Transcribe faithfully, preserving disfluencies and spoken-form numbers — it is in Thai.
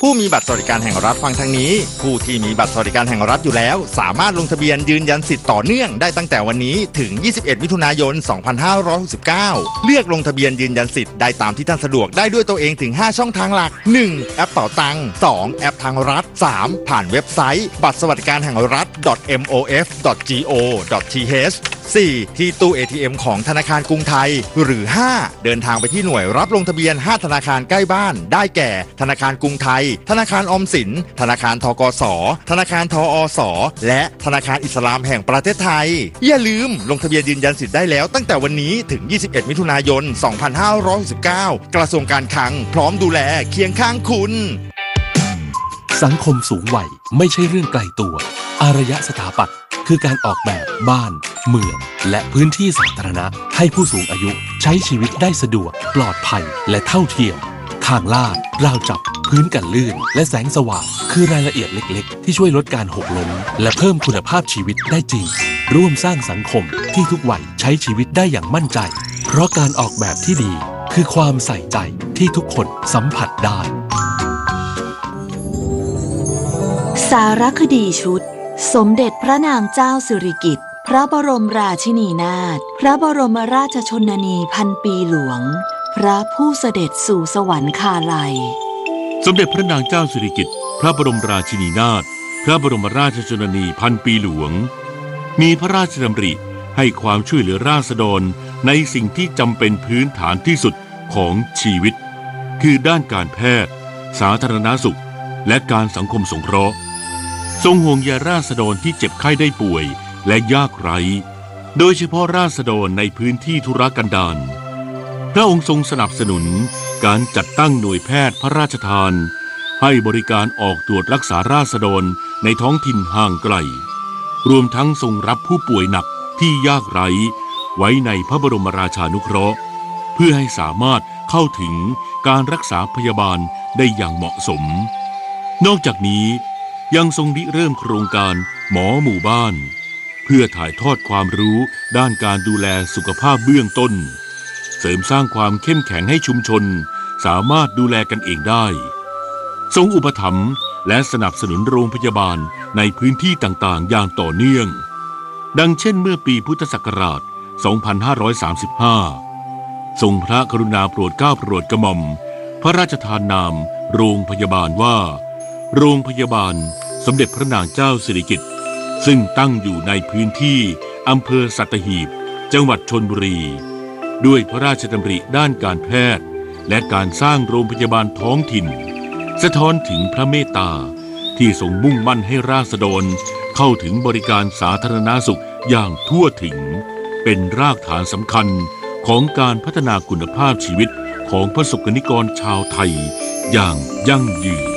ผู้มีบัตรสวัสดิการแห่งรัฐฟังทางนี้ผู้ที่มีบัตรสวัสดิการแห่งรัฐอยู่แล้วสามารถลงทะเบียนยืนยันสิทธิ์ต่อเนื่องได้ตั้งแต่วันนี้ถึงยี่สิบเอ็ดมิถุนายนสองพันห้าร้อยหกสิบเก้าเลือกลงทะเบียนยืนยันสิทธิ์ได้ตามที่ท่านสะดวกได้ด้วยตัวเองถึงห้าช่องทางหลัก หนึ่ง แอปเป๋าตังค์ สอง แอปทางรัฐ สาม ผ่านเว็บไซต์บัตรสวัสดิการแห่งรัฐ .mof .go .th สี่ ที่ตู้ เอ ที เอ็ม ของธนาคารกรุงไทยหรือห้าเดินทางไปที่หน่วยรับลงทะเบียนห้าธนาคารใกล้บ้านได้แก่ธนาคารกรุงไทยธนาคารออมสินธนาคารธกสธนาคารทอสและธนาคารอิสลามแห่งประเทศไทยอย่าลืมลงทะเบียนยืนยันสิทธิ์ได้แล้วตั้งแต่วันนี้ถึงยี่สิบเอ็ดมิถุนายนสองพันห้าร้อยหกสิบเก้ากระทรวงการคลังพร้อมดูแลเคียงข้างคุณสังคมสูงวัยไม่ใช่เรื่องไกลตัวอารยสถาปัตย์คือการออกแบบบ้านเมืองและพื้นที่สาธารณะให้ผู้สูงอายุใช้ชีวิตได้สะดวกปลอดภัยและเท่าเทียมทางลาดราวจับพื้นกันลื่นและแสงสว่างคือรายละเอียดเล็กๆที่ช่วยลดการหกล้มและเพิ่มคุณภาพชีวิตได้จริงร่วมสร้างสังคมที่ทุกวัยใช้ชีวิตได้อย่างมั่นใจเพราะการออกแบบที่ดีคือความใส่ใจที่ทุกคนสัมผัสได้สารคดีชุดสมเด็จพระนางเจ้าสิริกิติ์พระบรมราชินีนาถพระบรมราชชนนีพันปีหลวงพระผู้เสด็จสู่สวรรคาลัยสมเด็จพระนางเจ้าสิริกิติ์พระบรมราชินีนาถพระบรมราชชนนีพันปีหลวงมีพระราชดำริให้ความช่วยเหลือราษฎรในสิ่งที่จำเป็นพื้นฐานที่สุดของชีวิตคือด้านการแพทย์สาธารณสุขและการสังคมสงเคราะห์ทรงห่วงใยราษฎรที่เจ็บไข้ได้ป่วยและยากไร้โดยเฉพาะราษฎรในพื้นที่ทุรกันดารพระองค์ทรงสนับสนุนการจัดตั้งหน่วยแพทย์พระราชทานให้บริการออกตรวจรักษาราษฎรในท้องถิ่นห่างไกลรวมทั้งทรงรับผู้ป่วยหนักที่ยากไร้ไว้ในพระบรมราชานุเคราะห์เพื่อให้สามารถเข้าถึงการรักษาพยาบาลได้อย่างเหมาะสมนอกจากนี้ยังทรงริเริ่มโครงการหมอหมู่บ้านเพื่อถ่ายทอดความรู้ด้านการดูแลสุขภาพเบื้องต้นเสริมสร้างความเข้มแข็งให้ชุมชนสามารถดูแลกันเองได้ทรงอุปถัมภ์และสนับสนุนโรงพยาบาลในพื้นที่ต่างๆอย่างต่อเนื่องดังเช่นเมื่อปีพุทธศักราชสองพันห้าร้อยสามสิบห้าทรงพระกรุณาโปรดเกล้าโปรดกระหม่อมพระราชทานนามโรงพยาบาลว่าโรงพยาบาลสมเด็จพระนางเจ้าสิริกิติ์ซึ่งตั้งอยู่ในพื้นที่อำเภอสัตหีบจังหวัดชลบุรีด้วยพระราชดำริด้านการแพทย์และการสร้างโรงพยาบาลท้องถิ่นสะท้อนถึงพระเมตตาที่ทรงมุ่งมั่นให้ราษฎรเข้าถึงบริการสาธารณสุขอย่างทั่วถึงเป็นรากฐานสำคัญของการพัฒนาคุณภาพชีวิตของประสบกนิกรชาวไทยอย่างยั่งยืน